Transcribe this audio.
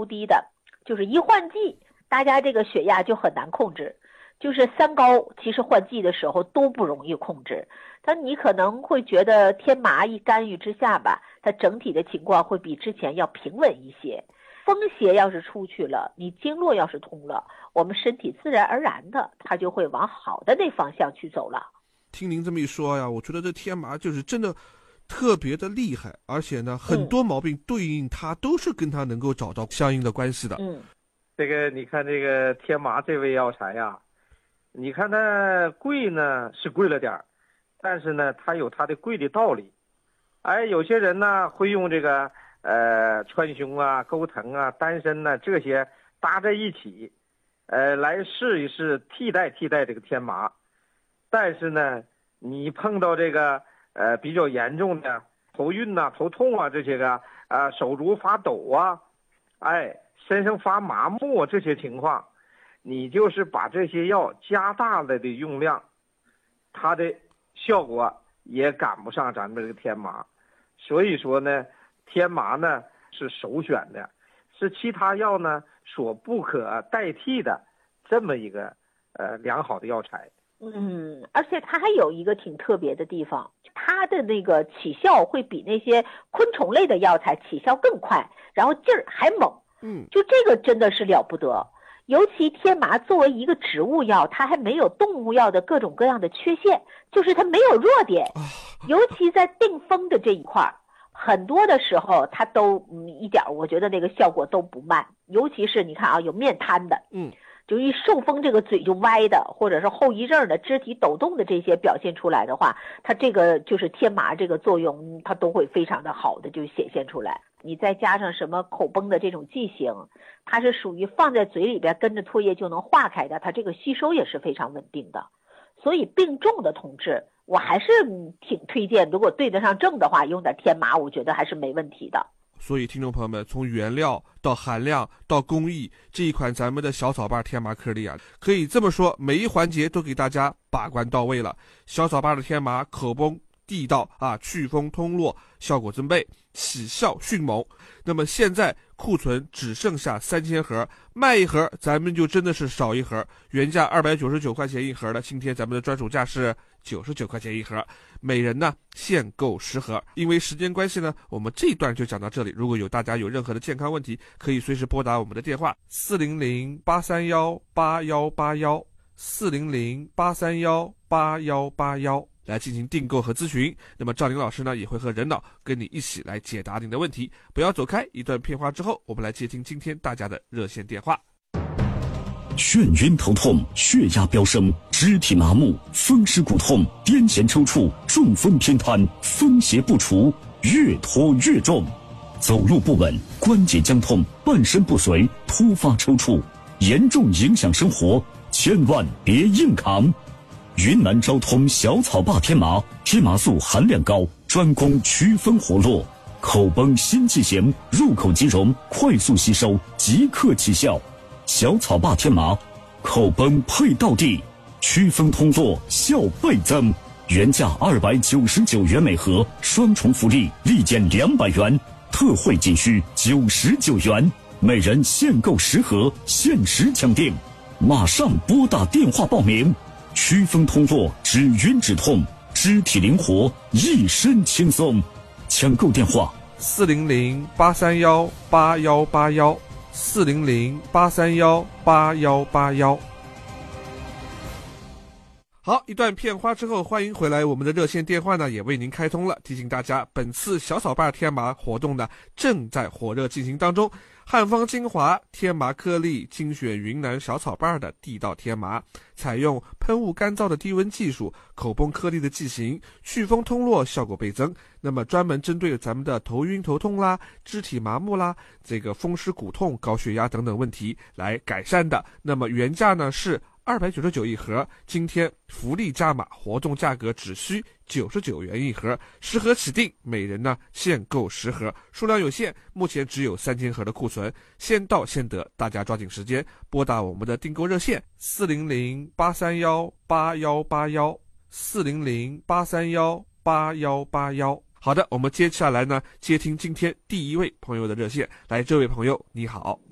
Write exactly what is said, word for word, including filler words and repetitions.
突低的，就是一换季，大家这个血压就很难控制。就是三高其实换季的时候都不容易控制，但你可能会觉得天麻一干预之下吧，它整体的情况会比之前要平稳一些。风邪要是出去了，你经络要是通了，我们身体自然而然的它就会往好的那方向去走了。 听您这么一说呀，我觉得这天麻就是真的特别的厉害，而且呢，很多毛病对应它都是跟它能够找到相应的关系的。 嗯， 这个你看这个天麻这味药材呀，你看它贵呢是贵了点儿，但是呢它有它的贵的道理。哎，有些人呢会用这个呃川芎啊、钩藤啊、丹参呢这些搭在一起，呃来试一试替代替代这个天麻。但是呢，你碰到这个呃比较严重的头晕呐、头痛啊这些个啊、呃、手足发抖啊，哎身上发麻木这些情况，你就是把这些药加大了的用量，它的效果也赶不上咱们这个天麻。所以说呢，天麻呢是首选的，是其他药呢所不可代替的这么一个呃良好的药材。 嗯，而且它还有一个挺特别的地方，它的那个起效会比那些昆虫类的药材起效更快，然后劲儿还猛。 嗯， 就这个真的是了不得。尤其天麻作为一个植物药，它还没有动物药的各种各样的缺陷，就是它没有弱点。尤其在定风的这一块儿，很多的时候它都嗯一点我觉得那个效果都不慢。尤其是你看啊，有面瘫的， 嗯， 就一受风这个嘴就歪的，或者是后遗症的、肢体抖动的这些表现出来的话，它这个就是天麻这个作用，它都会非常的好的就显现出来。你再加上什么口崩的这种剂型，它是属于放在嘴里边跟着唾液就能化开的，它这个吸收也是非常稳定的。所以病重的同志，我还是挺推荐，如果对得上症的话，用点天麻，我觉得还是没问题的。 所以听众朋友们，从原料到含量到工艺，这一款咱们的小草瓣天麻颗粒啊，可以这么说，每一环节都给大家把关到位了。小草瓣的天麻口崩地道啊，祛风通络，效果增倍，起效迅猛。那么现在库存只剩下三千盒，卖一盒咱们就真的是少一盒。原价二百九十九块钱一盒的，今天咱们的专属价是九十九块钱一盒，每人呢限购十盒。因为时间关系呢，我们这一段就讲到这里。如果有大家有任何的健康问题，可以随时拨打我们的电话四零零八三幺八幺八幺四零零八三幺八幺八幺来进行订购和咨询。那么赵林老师呢也会和人脑跟你一起来解答您的问题。不要走开，一段片花之后，我们来接听今天大家的热线电话。 眩晕头痛、血压飙升、肢体麻木、风湿骨痛、癫痫抽搐、中风偏瘫，风邪不除，越拖越重。走路不稳，关节僵痛，半身不遂，突发抽搐，严重影响生活，千万别硬扛。云南昭通小草坝天麻，天麻素含量高，专攻祛风活络，口崩心悸弦，入口即溶，快速吸收，即刻起效。小草坝天麻，口崩配到地，祛风通络，效倍增。原价二百九十九元每盒，双重福利，立减两百元，特惠仅需九十九元，每人限购十盒，限时抢订，马上拨打电话报名。祛风通络，止晕止痛，肢体灵活，一身轻松。抢购电话四零零八三幺八幺八幺四零零八三幺八幺八幺。好，一段片花之后，欢迎回来。我们的热线电话呢也为您开通了，提醒大家，本次小草瓣天麻活动呢正在火热进行当中。汉方精华天麻颗粒精选云南小草瓣的地道天麻，采用喷雾干燥的低温技术，口崩颗粒的剂型，祛风通络，效果倍增。那么专门针对咱们的头晕头痛啦、肢体麻木啦、这个风湿骨痛、高血压等等问题来改善的。那么原价呢是二百九十九一盒，今天福利加码，活动价格只需九十九元一盒，十盒起订，每人呢限购十盒，数量有限，目前只有三千盒的库存，先到先得，大家抓紧时间拨打我们的订购热线四零零八三幺八幺八幺四零零八三幺八幺八幺。好的，我们接下来呢接听今天第一位朋友的热线，来，这位朋友你好。